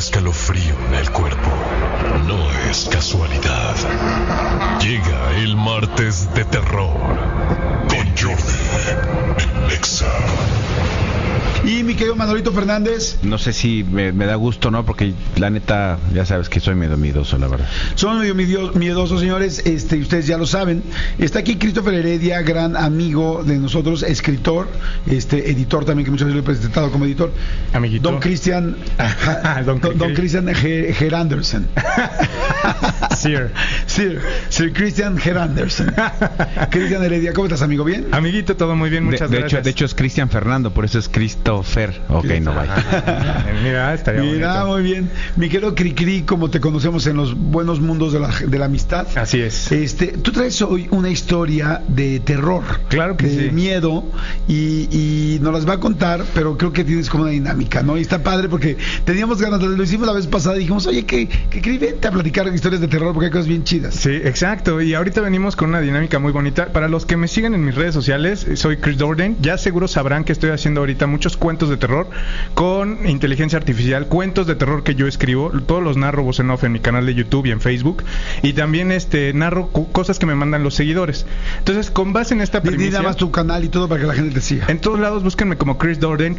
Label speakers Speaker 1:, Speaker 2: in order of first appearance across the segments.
Speaker 1: escalofrío en el cuerpo no es casualidad. Llega el martes de terror con Jordi en Nexa.
Speaker 2: Y mi querido Manolito Fernández.
Speaker 3: No sé si me da gusto, ¿no? Porque la neta, ya sabes que soy medio miedoso, la verdad.
Speaker 2: Son medio miedosos, señores. Y ustedes ya lo saben. Está aquí Christopher Heredia, gran amigo de nosotros, escritor, editor también, que muchas veces lo he presentado como editor.
Speaker 4: Amiguito.
Speaker 2: Don Cristian Don Cristian Geranderson. Sir Cristian Geranderson. Cristian Heredia, ¿cómo estás, amigo? ¿Bien?
Speaker 4: Amiguito, todo muy bien, muchas gracias.
Speaker 3: De hecho es Cristian Fernando, por eso es Christopher. Ok, no vaya.
Speaker 4: Mira, estaría bonito.
Speaker 2: Muy bien. Mi querido Cricri, como te conocemos en los buenos mundos de la amistad.
Speaker 4: Así es.
Speaker 2: Tú traes hoy una historia de terror.
Speaker 4: Claro que sí.
Speaker 2: De miedo. Y nos las va a contar, pero creo que tienes como una dinámica, ¿no? Y está padre porque teníamos ganas, lo hicimos la vez pasada y dijimos, oye, que vente a platicar historias de terror porque hay cosas bien chidas.
Speaker 4: Sí, exacto. Y ahorita venimos con una dinámica muy bonita. Para los que me siguen en mis redes sociales, soy Chris Durden. Ya seguro sabrán que estoy haciendo ahorita muchos cuentos de terror con inteligencia artificial, cuentos de terror que yo escribo, todos los narro voz en off en mi canal de YouTube y en Facebook, y también narro cosas que me mandan los seguidores. Entonces, con base en esta premisa,
Speaker 2: nada más tu canal y todo para que la gente te siga.
Speaker 4: En todos lados búsquenme como Chris Durden,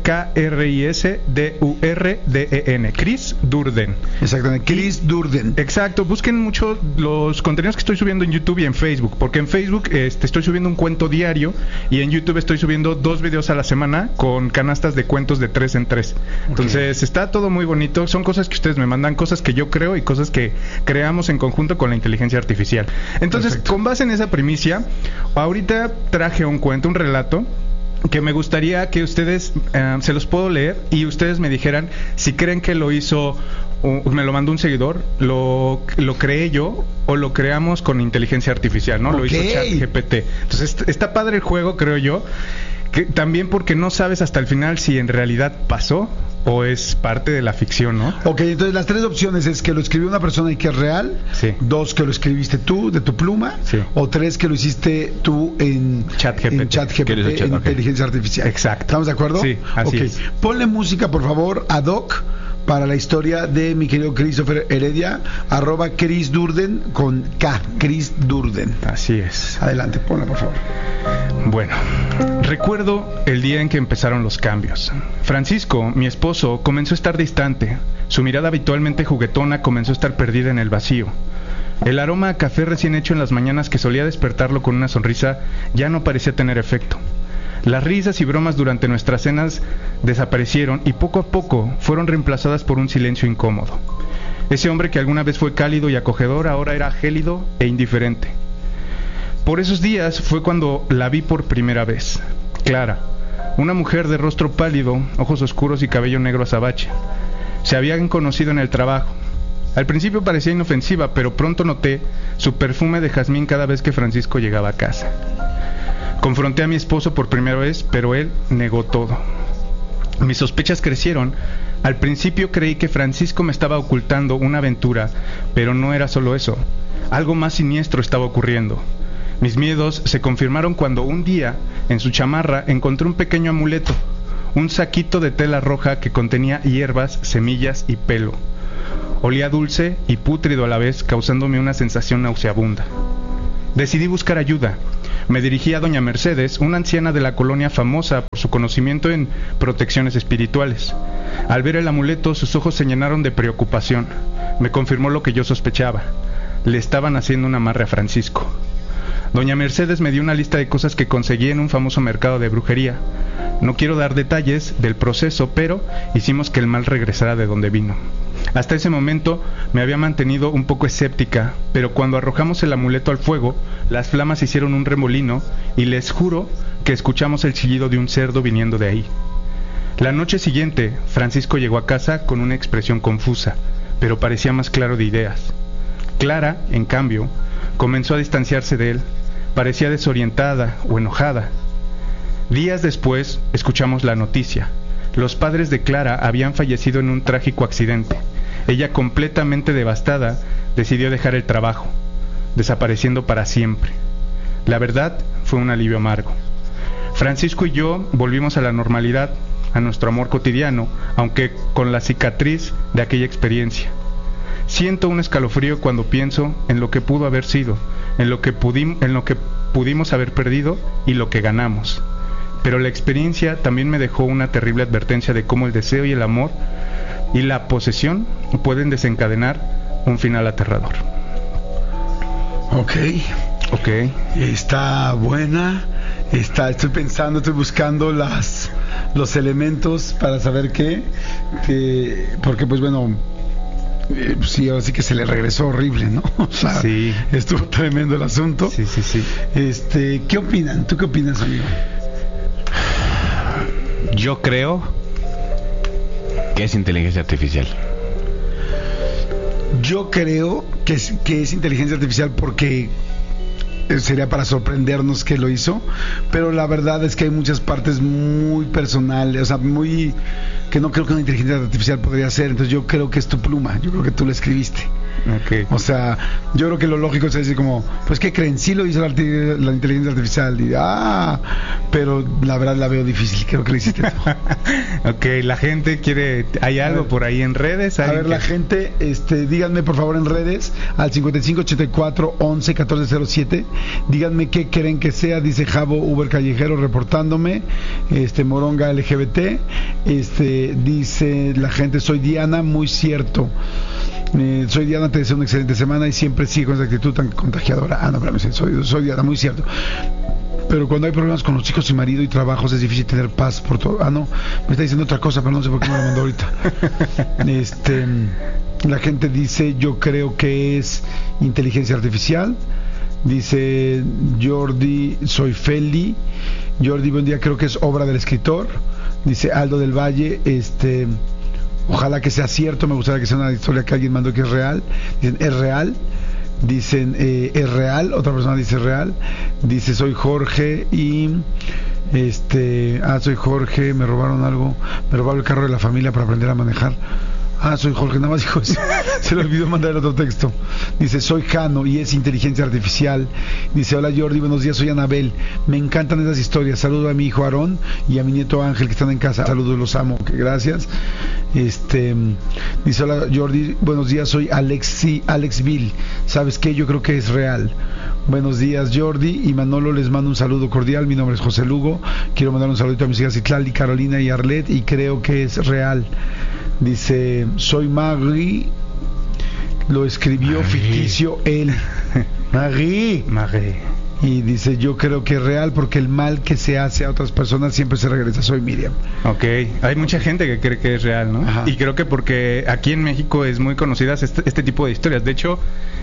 Speaker 4: KRISDURDEN, Chris Durden.
Speaker 2: Exactamente, Chris Durden.
Speaker 4: Exacto, busquen mucho los contenidos que estoy subiendo en YouTube y en Facebook, porque en Facebook estoy subiendo un cuento diario y en YouTube estoy subiendo 2 videos a la semana con canastas de cuentos de 3 en 3. Entonces está todo muy bonito, son cosas que ustedes me mandan, cosas que yo creo y cosas que creamos en conjunto con la inteligencia artificial. Entonces, perfecto. Con base en esa primicia, ahorita traje un cuento, un relato que me gustaría que ustedes se los puedo leer y ustedes me dijeran si creen que lo hizo, me lo mandó un seguidor, lo creé yo o lo creamos con inteligencia artificial, ¿no? Lo hizo ChatGPT. Entonces está padre el juego, creo yo. Que también porque no sabes hasta el final si en realidad pasó o es parte de la ficción, ¿no? Ok,
Speaker 2: entonces las 3 opciones es que lo escribió una persona y que es real.
Speaker 4: Sí.
Speaker 2: 2, que lo escribiste tú, de tu pluma.
Speaker 4: Sí.
Speaker 2: O 3, que lo hiciste tú en ChatGPT, en inteligencia artificial.
Speaker 4: Exacto.
Speaker 2: ¿Estamos de acuerdo?
Speaker 4: Sí, así es.
Speaker 2: Ponle música, por favor, ad hoc para la historia de mi querido Christopher Heredia, @Chris Durden con K, Chris Durden.
Speaker 4: Así es.
Speaker 2: Adelante, ponla, por favor.
Speaker 4: Bueno, recuerdo el día en que empezaron los cambios. Francisco, mi esposo, comenzó a estar distante. Su mirada habitualmente juguetona comenzó a estar perdida en el vacío. El aroma a café recién hecho en las mañanas que solía despertarlo con una sonrisa ya no parecía tener efecto. Las risas y bromas durante nuestras cenas desaparecieron y poco a poco fueron reemplazadas por un silencio incómodo. Ese hombre que alguna vez fue cálido y acogedor ahora era gélido e indiferente. Por esos días fue cuando la vi por primera vez. Clara, una mujer de rostro pálido, ojos oscuros y cabello negro azabache. Se habían conocido en el trabajo. Al principio parecía inofensiva, pero pronto noté su perfume de jazmín cada vez que Francisco llegaba a casa. Confronté a mi esposo por primera vez, pero él negó todo. Mis sospechas crecieron. Al principio creí que Francisco me estaba ocultando una aventura, pero no era solo eso. Algo más siniestro estaba ocurriendo. Mis miedos se confirmaron cuando un día, en su chamarra, encontré un pequeño amuleto, un saquito de tela roja que contenía hierbas, semillas y pelo. Olía dulce y pútrido a la vez, causándome una sensación nauseabunda. Decidí buscar ayuda. Me dirigí a doña Mercedes, una anciana de la colonia famosa por su conocimiento en protecciones espirituales. Al ver el amuleto, sus ojos se llenaron de preocupación. Me confirmó lo que yo sospechaba. Le estaban haciendo un amarre a Francisco. Doña Mercedes me dio una lista de cosas que conseguí en un famoso mercado de brujería. No quiero dar detalles del proceso, pero hicimos que el mal regresara de donde vino. Hasta ese momento me había mantenido un poco escéptica, pero cuando arrojamos el amuleto al fuego, las flamas hicieron un remolino y les juro que escuchamos el chillido de un cerdo viniendo de ahí. La noche siguiente, Francisco llegó a casa con una expresión confusa, pero parecía más claro de ideas. Clara, en cambio, comenzó a distanciarse de él. Parecía desorientada o enojada. Días después, escuchamos la noticia. Los padres de Clara habían fallecido en un trágico accidente. Ella, completamente devastada, decidió dejar el trabajo, desapareciendo para siempre. La verdad, fue un alivio amargo. Francisco y yo volvimos a la normalidad, a nuestro amor cotidiano, aunque con la cicatriz de aquella experiencia. Siento un escalofrío cuando pienso en lo que pudo haber sido, en lo que pudimos haber perdido y lo que ganamos. Pero la experiencia también me dejó una terrible advertencia de cómo el deseo y el amor y la posesión pueden desencadenar un final aterrador.
Speaker 2: Ok.
Speaker 4: Ok.
Speaker 2: Está buena. Estoy pensando, estoy buscando los elementos para saber porque pues bueno, sí, ahora sí que se le regresó horrible, ¿no? O sea,
Speaker 4: sí.
Speaker 2: Estuvo tremendo el asunto.
Speaker 4: Sí.
Speaker 2: ¿Qué opinan? ¿Tú qué opinas, amigo?
Speaker 3: Yo creo que es inteligencia artificial.
Speaker 2: Yo creo que es inteligencia artificial porque sería para sorprendernos que lo hizo, pero la verdad es que hay muchas partes muy personales, o sea, muy que no creo que una inteligencia artificial podría hacer. Entonces yo creo que es tu pluma, yo creo que tú la escribiste.
Speaker 4: Okay.
Speaker 2: O sea, yo creo que lo lógico es decir como, pues ¿qué creen? Sí lo hizo la inteligencia artificial pero la verdad la veo difícil, creo que lo hiciste tú.
Speaker 4: Ok, la gente quiere, ¿hay algo por ahí en redes?
Speaker 2: A ver, la gente, díganme por favor en redes al 5584 11 1407, díganme qué creen que sea. Dice Javo Uber Callejero reportándome, Moronga LGBT, dice la gente, soy Diana, muy cierto. Soy Diana, te deseo una excelente semana y siempre sigue con esa actitud tan contagiadora. No, espérame, soy Diana, muy cierto. Pero cuando hay problemas con los hijos y marido y trabajos es difícil tener paz por todo. No, me está diciendo otra cosa, pero no sé por qué me lo mandó ahorita. La gente dice, yo creo que es inteligencia artificial. Dice Jordi, soy Feli. Jordi, buen día, creo que es obra del escritor. Dice Aldo del Valle, ojalá que sea cierto, me gustaría que sea una historia que alguien mandó que es real. Dicen, es real. Dicen, es real. Otra persona dice real. Dice, soy Jorge y soy Jorge, me robaron algo, me robaron el carro de la familia para aprender a manejar. Soy Jorge, nada más dijo eso. Se le olvidó mandar el otro texto. Dice, soy Jano y es inteligencia artificial. Dice, hola Jordi, buenos días, soy Anabel. Me encantan esas historias. Saludo a mi hijo Aarón y a mi nieto Ángel que están en casa. Saludos, los amo. Que gracias. Dice, hola Jordi, buenos días, soy Alex Bill. ¿Sabes qué? Yo creo que es real. Buenos días Jordi y Manolo, les mando un saludo cordial. Mi nombre es José Lugo. Quiero mandar un saludito a mis hijas Itlali, Carolina y Arlet y creo que es real. Dice, soy Magri, lo escribió ficticio él. Magri. Y dice, yo creo que es real porque el mal que se hace a otras personas siempre se regresa. Soy Miriam.
Speaker 4: Ok, hay mucha gente que cree que es real, ¿no?
Speaker 2: Ajá.
Speaker 4: Y creo que porque aquí en México es muy conocidas este tipo de historias. De hecho,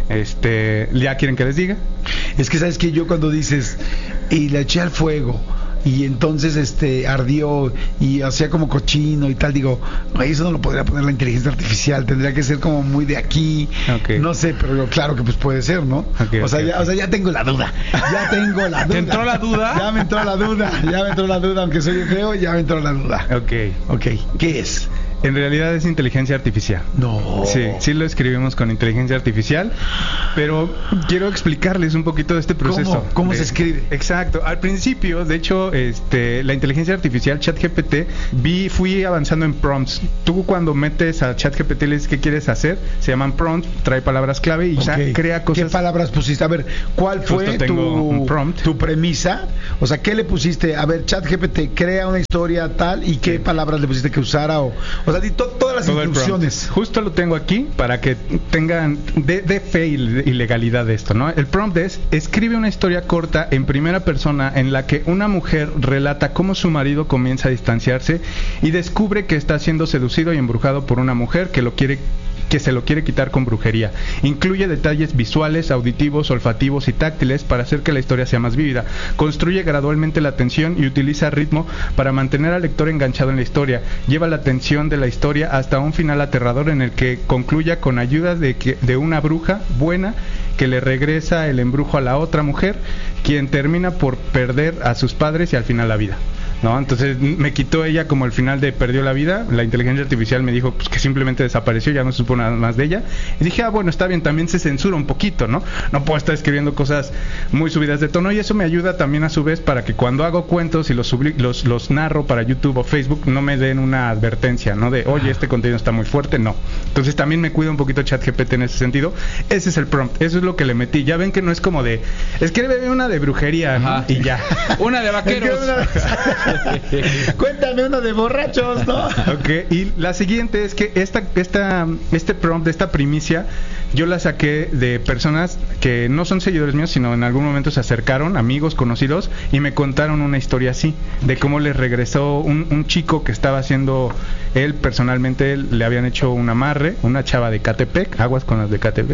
Speaker 4: ¿ya quieren que les diga?
Speaker 2: Es que sabes que yo cuando dices, y la eché al fuego y entonces ardió y hacía como cochino y tal, digo, eso no lo podría poner la inteligencia artificial, tendría que ser como muy de aquí.
Speaker 4: Okay.
Speaker 2: No sé, pero claro que pues puede ser, ¿no?
Speaker 4: Okay,
Speaker 2: ya tengo la duda.
Speaker 4: ¿Te entró la duda?
Speaker 2: Ya me entró la duda, aunque soy feo, ya me entró la duda. Ok, ¿qué es?
Speaker 4: En realidad es inteligencia artificial.
Speaker 2: No.
Speaker 4: Sí lo escribimos con inteligencia artificial, pero quiero explicarles un poquito de este proceso.
Speaker 2: ¿Cómo se escribe?
Speaker 4: Exacto. Al principio, de hecho, la inteligencia artificial, ChatGPT, fui avanzando en prompts. Tú cuando metes a ChatGPT le dices qué quieres hacer, se llaman prompts, trae palabras clave y ya crea cosas.
Speaker 2: ¿Qué palabras pusiste? A ver, ¿cuál fue tu premisa? O sea, ¿qué le pusiste? A ver, ChatGPT, crea una historia tal y qué palabras le pusiste que usara o sea, di todas las instrucciones.
Speaker 4: Justo lo tengo aquí para que tengan de fe y legalidad de esto, ¿no? El prompt es: escribe una historia corta en primera persona en la que una mujer relata cómo su marido comienza a distanciarse y descubre que está siendo seducido y embrujado por una mujer que se lo quiere quitar con brujería. Incluye detalles visuales, auditivos, olfativos y táctiles para hacer que la historia sea más vívida. Construye gradualmente la tensión y utiliza ritmo para mantener al lector enganchado en la historia. Lleva la tensión de la historia hasta un final aterrador en el que concluya con ayuda de una bruja buena que le regresa el embrujo a la otra mujer, quien termina por perder a sus padres y al final la vida. ¿no? Entonces me quitó ella como el final de perdió la vida. La inteligencia artificial me dijo pues que simplemente desapareció, ya no se supo nada más de ella. Y dije, bueno, está bien, también se censura un poquito, ¿no? No puedo estar escribiendo cosas muy subidas de tono, y eso me ayuda también a su vez para que cuando hago cuentos y los narro para YouTube o Facebook no me den una advertencia, ¿no? De, oye, este contenido está muy fuerte, no. Entonces también me cuida un poquito ChatGPT en ese sentido. Ese es el prompt, eso es lo que le metí. Ya ven que no es como de, escríbeme una de brujería, ¿no? Y ya.
Speaker 3: Una de vaqueros.
Speaker 2: Cuéntame una de borrachos, ¿no?
Speaker 4: Ok, y la siguiente es que este prompt, esta primicia, yo la saqué de personas que no son seguidores míos, sino en algún momento se acercaron, amigos, conocidos, y me contaron una historia así, de cómo les regresó un chico que estaba haciendo, él personalmente, le habían hecho un amarre, una chava de Catepec, aguas con las de Catepec.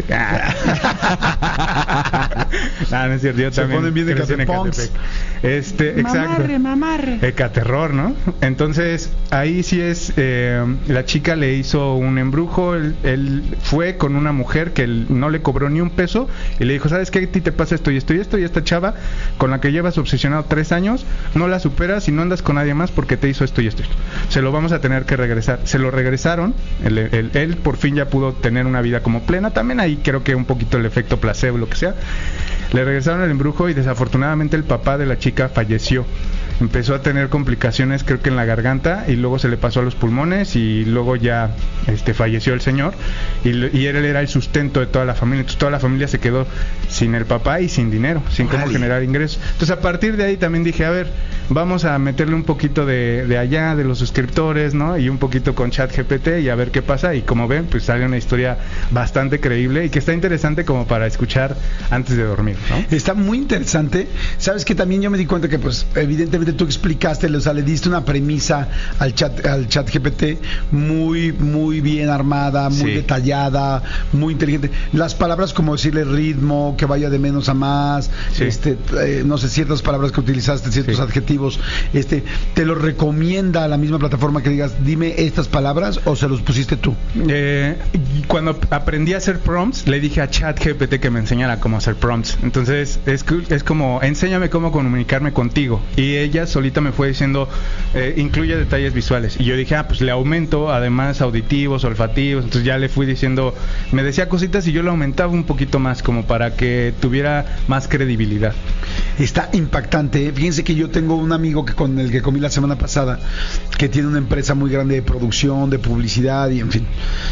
Speaker 4: No es cierto, yo
Speaker 2: se
Speaker 4: también
Speaker 2: ponen bien de
Speaker 4: crecí en
Speaker 2: Cateponks.
Speaker 4: Exacto.
Speaker 5: Mamarre.
Speaker 4: Ecaterror, ¿no? Entonces, ahí sí es, la chica le hizo un embrujo, él fue con una mujer que no le cobró ni un peso y le dijo, ¿sabes qué? A ti te pasa esto y esto y esto, y esta chava con la que llevas obsesionado 3 años, no la superas y no andas con nadie más porque te hizo esto y esto. Se lo vamos a tener que regresar. Se lo regresaron, él por fin ya pudo tener una vida como plena, también ahí creo que un poquito el efecto placebo, lo que sea. Le regresaron el embrujo y desafortunadamente el papá de la chica falleció. Empezó a tener complicaciones, creo que en la garganta, y luego se le pasó a los pulmones y luego ya falleció el señor, y él era el sustento de toda la familia. Entonces toda la familia se quedó sin el papá y sin dinero, sin cómo generar ingresos. Entonces a partir de ahí también dije, a ver, vamos a meterle un poquito de allá, de los suscriptores, ¿no? Y un poquito con ChatGPT y a ver qué pasa. Y como ven, pues sale una historia bastante creíble y que está interesante como para escuchar antes de dormir, ¿no?
Speaker 2: Está muy interesante. Sabes que también yo me di cuenta que pues evidentemente tú explicaste, o sea, le diste una premisa al chat GPT muy bien armada, muy detallada, muy inteligente. Las palabras como decirle ritmo, que vaya de menos a más, no sé, ciertas palabras que utilizaste, ciertos adjetivos, te lo recomienda a la misma plataforma que digas, dime estas palabras, o se los pusiste tú.
Speaker 4: Cuando aprendí a hacer prompts, le dije a ChatGPT que me enseñara cómo hacer prompts. Entonces es como, enséñame cómo comunicarme contigo, y ella solita me fue diciendo, incluye detalles visuales, y yo dije, pues le aumento además auditivos, olfativos. Entonces ya le fui diciendo, me decía cositas y yo lo aumentaba un poquito más como para que tuviera más credibilidad.
Speaker 2: Está impactante, ¿eh? Fíjense que yo tengo un amigo con el que comí la semana pasada, que tiene una empresa muy grande de producción, de publicidad y en fin,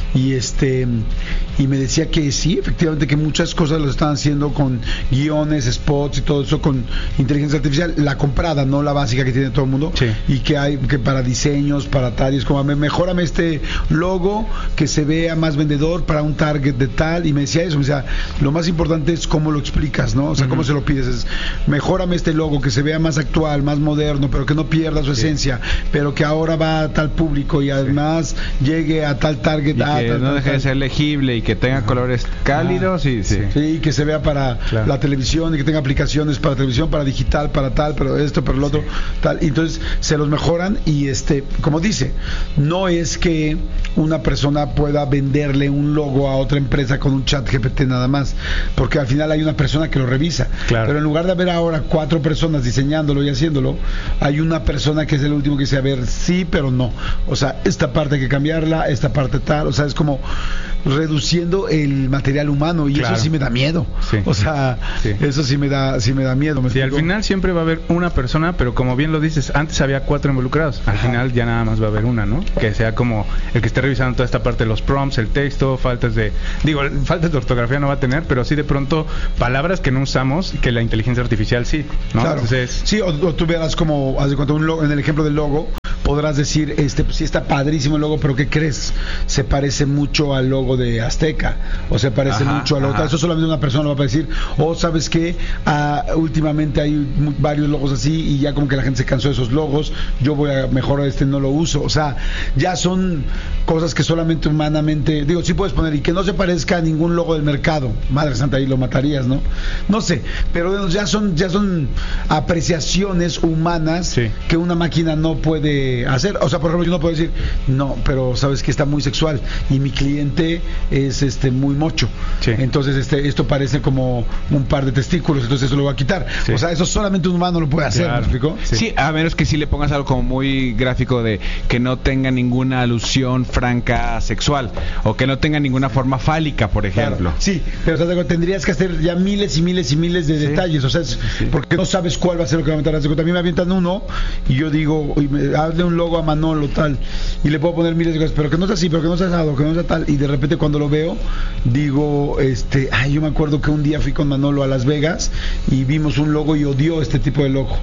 Speaker 2: y me decía que sí, efectivamente, que muchas cosas lo están haciendo con guiones, spots y todo eso con inteligencia artificial, la comprada, no la básica que tiene todo el mundo, y que hay que para diseños, para tal, y es como, mejórame este logo que se vea más vendedor para un target de tal, y me decía eso, lo más importante es cómo lo explicas, ¿no? O sea, cómo se lo pides, es mejórame este logo que se vea más actual, más moderno, pero que no pierda su esencia, pero que ahora va a tal público y además llegue a tal target,
Speaker 3: y que no deje de ser legible y que tenga colores cálidos y
Speaker 2: que se vea para la televisión y que tenga aplicaciones para televisión, para digital, para tal, pero esto, pero lo otro, tal. Y entonces se los mejoran y como dice, no es que una persona pueda venderle un logo a otra empresa con un chat GPT nada más, porque al final hay una persona que lo revisa, pero en lugar de haber ahora 4 personas diseñándolo y haciéndolo, hay una persona que es el último que dice, a ver, sí, pero no, o sea, esta parte hay que cambiarla, esta parte tal, o sea, es como reduciendo el material humano, y eso sí me da miedo, o sea, eso sí me da miedo.
Speaker 4: Al final siempre va a haber una persona, pero como bien lo dices, antes había 4 involucrados, al final ya nada más va a haber una, ¿no? Que sea como el que esté revisando toda esta parte de los prompts, el texto, faltas de ortografía no va a tener, pero sí de pronto palabras que no usamos, que la inteligencia artificial sí, ¿no?
Speaker 2: Claro. Entonces, sí, o tú verás como, haz de cuenta, un logo, en el ejemplo del logo, podrás decir, sí está padrísimo el logo, pero ¿qué crees? Se parece mucho al logo de Azteca, o se parece mucho al logo, eso solamente una persona lo va a decir, o ¿sabes qué? Últimamente hay varios logos así y ya como que la gente se cansó de esos logos, yo voy a mejorar no lo uso, o sea, ya son cosas que solamente humanamente, digo, sí puedes poner, y que no se parezca a ningún logo del mercado, madre santa, ahí lo matarías, ¿no? No sé, pero ya son apreciaciones humanas que una máquina no puede que hacer. O sea, por ejemplo, yo no puedo decir, no, pero sabes que está muy sexual y mi cliente es muy mocho.
Speaker 4: Sí.
Speaker 2: Entonces esto parece como un par de testículos, entonces eso lo voy a quitar.
Speaker 4: Sí.
Speaker 2: O sea, eso solamente un humano lo puede hacer,
Speaker 4: Claro.
Speaker 2: ¿me explico?
Speaker 3: Sí, a menos que sí le pongas algo como muy gráfico de que no tenga ninguna alusión franca sexual o que no tenga ninguna forma fálica, por ejemplo.
Speaker 2: Claro. Sí, pero o sea, tendrías que hacer ya miles y miles y miles de detalles, o sea, porque no sabes cuál va a ser lo que va a meter. También me avientan uno y yo digo, hazle un logo a Manolo tal, y le puedo poner miles de cosas, pero que no sea así, pero que no sea asado, que no sea tal, y de repente cuando lo veo digo, yo me acuerdo que un día fui con Manolo a Las Vegas y vimos un logo y odió este tipo de logo.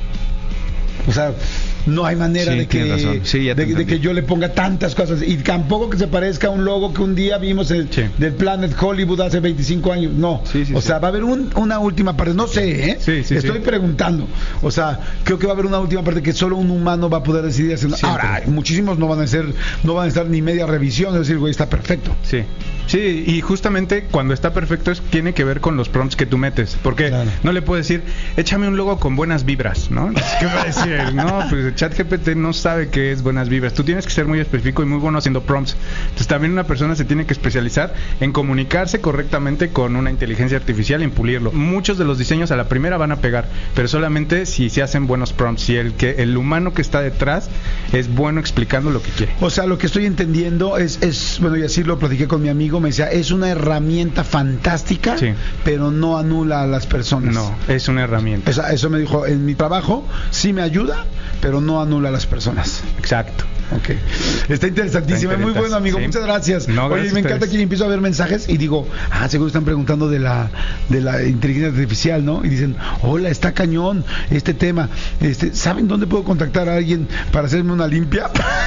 Speaker 2: O sea, no hay manera
Speaker 3: Sí,
Speaker 2: de
Speaker 3: tienes razón. Sí, ya te
Speaker 2: de que yo le ponga tantas cosas y tampoco que se parezca a un logo que un día vimos del Planet Hollywood hace 25 años. No, o sea, va a haber una última parte, no sé, estoy preguntando. O sea, creo que va a haber una última parte que solo un humano va a poder decidir hacer. Ahora, muchísimos no van a estar ni media revisión, es decir, güey, está perfecto.
Speaker 4: Sí, y justamente cuando está perfecto tiene que ver con los prompts que tú metes, porque no le puedes decir, échame un logo con buenas vibras, ¿no? ¿Qué va a decir? No, pues ChatGPT no sabe qué es buenas vibras. Tú tienes que ser muy específico y muy bueno haciendo prompts. Entonces también una persona se tiene que especializar en comunicarse correctamente con una inteligencia artificial y en pulirlo. Muchos de los diseños a la primera van a pegar, pero solamente si se hacen buenos prompts, si el humano que está detrás es bueno explicando lo que quiere.
Speaker 2: O sea, lo que estoy entendiendo es bueno, y así lo platiqué con mi amigo, me decía, es una herramienta fantástica, pero no anula a las personas.
Speaker 4: No, es una herramienta.
Speaker 2: O sea, eso me dijo, en mi trabajo sí me ayuda, pero no anula a las personas.
Speaker 4: Exacto.
Speaker 2: Ok. Está interesantísimo, muy bueno, amigo, muchas gracias.
Speaker 4: No,
Speaker 2: oye, me encanta que empiezo a ver mensajes y digo, seguro están preguntando de la inteligencia artificial, ¿no? Y dicen, hola, está cañón este tema. ¿Saben dónde puedo contactar a alguien para hacerme una limpia?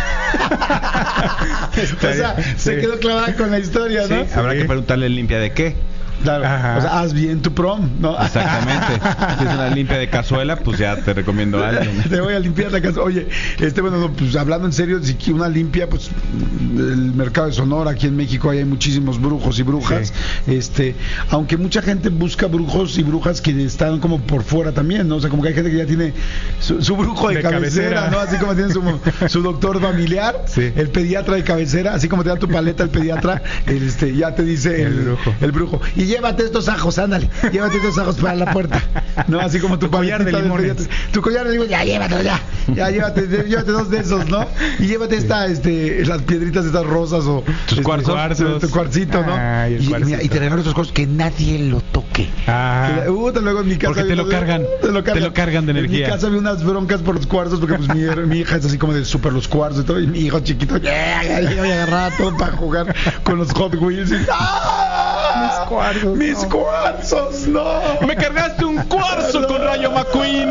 Speaker 2: O sea, se quedó clavada con la historia, ¿no?
Speaker 3: Habrá que preguntarle limpia de qué.
Speaker 2: Claro, o sea, haz bien tu prom, ¿no?
Speaker 3: Exactamente. Si es una limpia de cazuela, pues ya te recomiendo a alguien.
Speaker 2: Te voy a limpiar la casa. Oye, bueno, pues hablando en serio, si una limpia, pues el mercado de Sonora, aquí en México hay muchísimos brujos y brujas. Aunque mucha gente busca brujos y brujas que están como por fuera también, ¿no? O sea, como que hay gente que ya tiene su brujo de cabecera, ¿no? Así como tiene su doctor familiar, el pediatra de cabecera, así como te da tu paleta el pediatra, ya te dice el brujo. Y llévate estos ajos, ándale, llévate estos ajos para la puerta, no, así como tu
Speaker 4: collar de limones,
Speaker 2: tu collar de limones, ya llévatelo, ya llévate dos de esos, ¿no? Y llévate las piedritas estas rosas o
Speaker 3: tus cuarzos,
Speaker 2: tu cuarcito, ¿no? Y te regalo estos cosas que nadie lo toque. Luego en mi casa
Speaker 3: porque te lo cargan de energía.
Speaker 2: En mi casa había unas broncas por los cuarzos porque pues mi hija es así como de súper los cuarzos y todo, y mi hijo chiquito voy a agarrar todo para jugar con los Hot Wheels y mis cuarzos, no.
Speaker 3: Me cargaste un cuarzo con Rayo McQueen.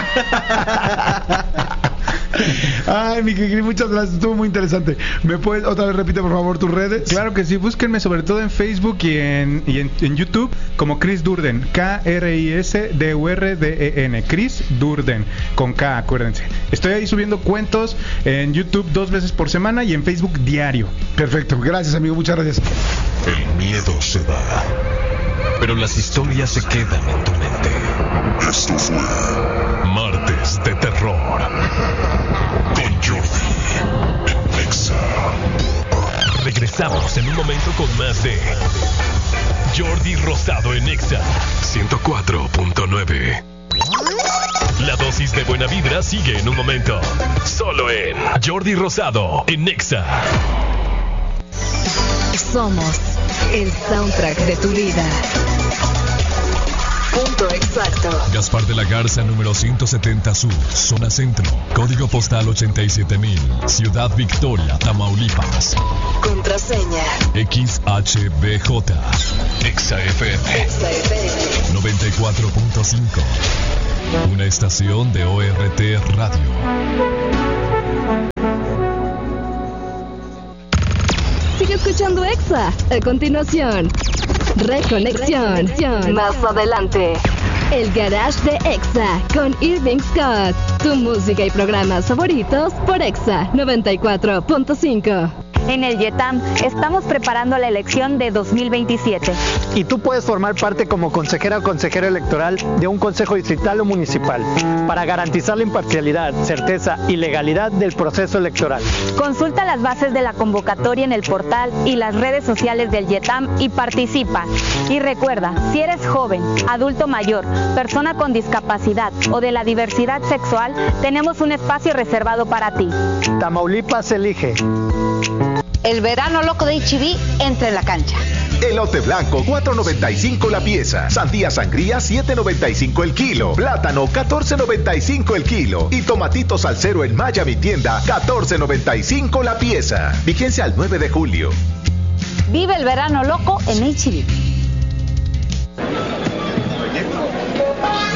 Speaker 2: Ay, mi querido, muchas gracias, estuvo muy interesante. ¿Me puedes otra vez repite por favor tus redes?
Speaker 4: Claro que sí, búsquenme sobre todo en Facebook y en YouTube como Chris Durden, KRISDURDEN, Chris Durden, con K, acuérdense. Estoy ahí subiendo cuentos en YouTube 2 veces por semana y en Facebook diario.
Speaker 2: Perfecto, gracias amigo, muchas gracias.
Speaker 1: El miedo se va, pero las historias se quedan en tu mente. Esto fue Martes de Terror con Jordi en Nexa. Regresamos en un momento con más de Jordi Rosado en Nexa 104.9. La dosis de buena vibra sigue en un momento. Solo en Jordi Rosado en Nexa.
Speaker 5: Somos el soundtrack de tu vida. Punto exacto.
Speaker 1: Gaspar de la Garza, número 170 Sur, zona centro. Código postal 87,000. Ciudad Victoria, Tamaulipas.
Speaker 5: Contraseña
Speaker 1: XHBJ. Nexa FM. 94.5. Una estación de ORT Radio.
Speaker 5: Sigue escuchando Exa. A continuación, Reconexión. Más adelante, el Garage de Exa con Irving Scott. Tu música y programas favoritos por Exa 94.5. En el YETAM estamos preparando la elección de 2027.
Speaker 6: Y tú puedes formar parte como consejera o consejero electoral de un consejo distrital o municipal para garantizar la imparcialidad, certeza y legalidad del proceso electoral.
Speaker 5: Consulta las bases de la convocatoria en el portal y las redes sociales del YETAM y participa. Y recuerda, si eres joven, adulto mayor, persona con discapacidad o de la diversidad sexual, tenemos un espacio reservado para ti.
Speaker 6: Tamaulipas elige.
Speaker 7: El verano loco de HB entra en la cancha.
Speaker 8: Elote blanco, $4.95 la pieza. Sandía sangría, $7.95 el kilo. Plátano, $14.95 el kilo. Y tomatitos al cero en Maya Mi Tienda, $14.95 la pieza. Vigencia al 9 de julio.
Speaker 7: Vive el verano loco en HB.